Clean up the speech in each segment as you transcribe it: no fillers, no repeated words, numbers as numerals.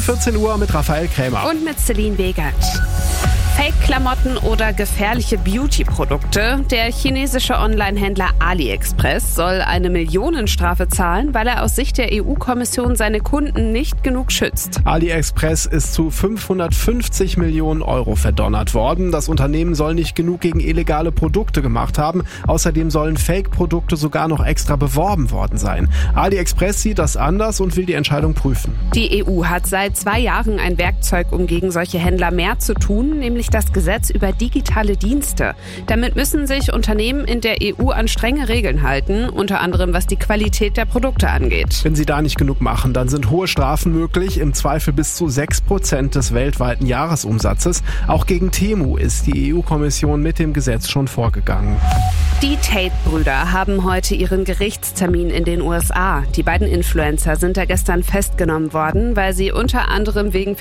14 Uhr mit Raphael Krämer. Und mit Celine Wegert. Fake-Klamotten oder gefährliche Beauty-Produkte. Der chinesische Online-Händler AliExpress soll eine Millionenstrafe zahlen, weil er aus Sicht der EU-Kommission seine Kunden nicht genug schützt. AliExpress ist zu 550 Millionen Euro verdonnert worden. Das Unternehmen soll nicht genug gegen illegale Produkte gemacht haben. Außerdem sollen Fake-Produkte sogar noch extra beworben worden sein. AliExpress sieht das anders und will die Entscheidung prüfen. Die EU hat seit 2 Jahren ein Werkzeug, um gegen solche Händler mehr zu tun, nämlich das Gesetz über digitale Dienste. Damit müssen sich Unternehmen in der EU an strenge Regeln halten, unter anderem was die Qualität der Produkte angeht. Wenn sie da nicht genug machen, dann sind hohe Strafen möglich, im Zweifel bis zu 6% des weltweiten Jahresumsatzes. Auch gegen Temu ist die EU-Kommission mit dem Gesetz schon vorgegangen. Die Tate-Brüder haben heute ihren Gerichtstermin in den USA. Die beiden Influencer sind da gestern festgenommen worden, weil sie unter anderem wegen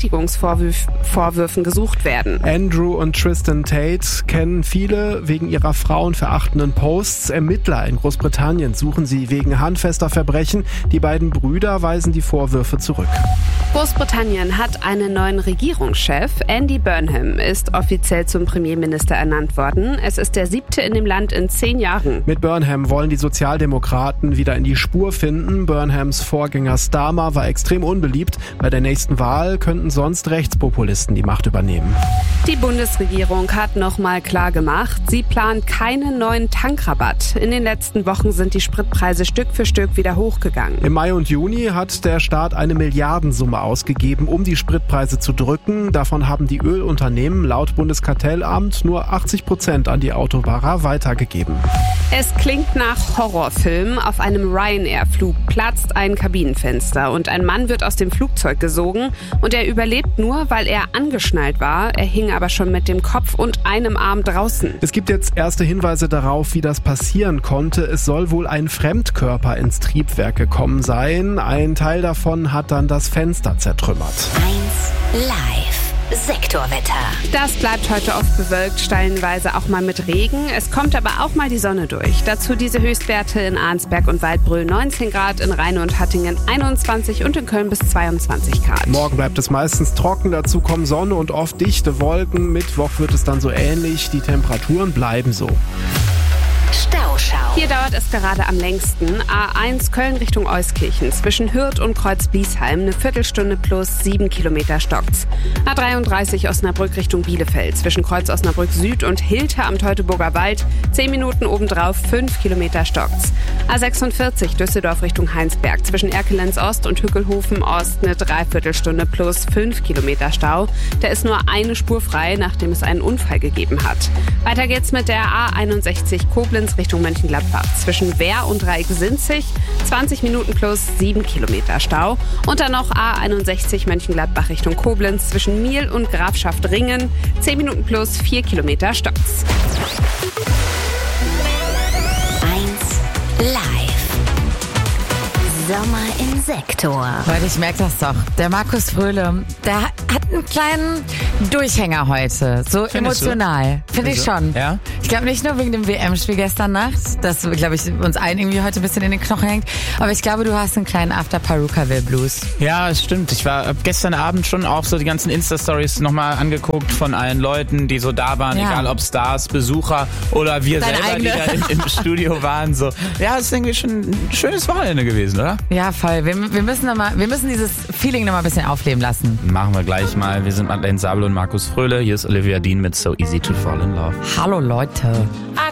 Vergewaltigungsvorwürfen gesucht werden. Andrew und Tristan Tate kennen viele wegen ihrer frauenverachtenden Posts. Ermittler in Großbritannien suchen sie wegen handfester Verbrechen. Die beiden Brüder weisen die Vorwürfe zurück. Großbritannien hat einen neuen Regierungschef. Andy Burnham ist offiziell zum Premierminister ernannt worden. Es ist der 7. in dem Land in 10 Jahren. Mit Burnham wollen die Sozialdemokraten wieder in die Spur finden. Burnhams Vorgänger Starmer war extrem unbeliebt. Bei der nächsten Wahl könnten sonst Rechtspopulisten die Macht übernehmen. Die Bundesregierung hat nochmal klar gemacht, sie plant keinen neuen Tankrabatt. In den letzten Wochen sind die Spritpreise Stück für Stück wieder hochgegangen. Im Mai und Juni hat der Staat eine Milliardensumme ausgegeben, um die Spritpreise zu drücken. Davon haben die Ölunternehmen laut Bundeskartellamt nur 80% an die Autofahrer weitergegeben. Es klingt nach Horrorfilm. Auf einem Ryanair-Flug platzt ein Kabinenfenster und ein Mann wird aus dem Flugzeug gesogen. Und er überlebt nur, weil er angeschnallt war. Er hing aber schon mit dem Kopf und einem Arm draußen. Es gibt jetzt erste Hinweise darauf, wie das passieren konnte. Es soll wohl ein Fremdkörper ins Triebwerk gekommen sein. Ein Teil davon hat dann das Fenster zertrümmert. 1 Live. Sektorwetter. Das bleibt heute oft bewölkt, stellenweise auch mal mit Regen. Es kommt aber auch mal die Sonne durch. Dazu diese Höchstwerte in Arnsberg und Waldbröl 19 Grad, in Rheine und Hattingen 21 und in Köln bis 22 Grad. Morgen bleibt es meistens trocken, dazu kommen Sonne und oft dichte Wolken. Mittwoch wird es dann so ähnlich, die Temperaturen bleiben so. Stauschau. Hier dauert es gerade am längsten. A1 Köln Richtung Euskirchen. Zwischen Hürth und Kreuz-Bliesheim eine Viertelstunde plus 7 Kilometer stockt's. A33 Osnabrück Richtung Bielefeld. Zwischen Kreuz Osnabrück Süd und Hilter am Teutoburger Wald 10 Minuten obendrauf, 5 Kilometer stockt's. A46 Düsseldorf Richtung Heinsberg. Zwischen Erkelenz Ost und Hückelhofen Ost eine Dreiviertelstunde plus 5 Kilometer Stau. Da ist nur eine Spur frei, nachdem es einen Unfall gegeben hat. Weiter geht's mit der A61 Koblenz Richtung Mönchengladbach. Zwischen Wehr und Dreieck-Sinzig 20 Minuten plus 7 Kilometer Stau. Und dann noch A61 Mönchengladbach Richtung Koblenz. Zwischen Miel und Grafschaft Ringen 10 Minuten plus 4 Kilometer stockt's. 1 Live. Sommer im Sektor. Leute, ich merke das doch. Der Markus Fröhle, der hat einen kleinen Durchhänger heute. So Findest emotional. Finde ich schon. Ja? Ich glaube nicht nur wegen dem WM-Spiel gestern Nacht, das, glaube ich, uns allen irgendwie heute ein bisschen in den Knochen hängt. Aber ich glaube, du hast einen kleinen After-Perukaville-Blues. Ja, es stimmt. Ich war gestern Abend schon auch so die ganzen Insta-Stories nochmal angeguckt von allen Leuten, die so da waren, Ja. egal ob Stars, Besucher oder wir Deine selber, eigene. die da im Studio waren. So. Ja, es ist irgendwie schon ein schönes Wochenende gewesen, oder? Ja, voll. Wir müssen dieses Feeling noch mal ein bisschen aufleben lassen. Machen wir gleich mal. Wir sind Madeleine Sabel und Markus Fröhle. Hier ist Olivia Dean mit So Easy to Fall in Love. Hallo Leute.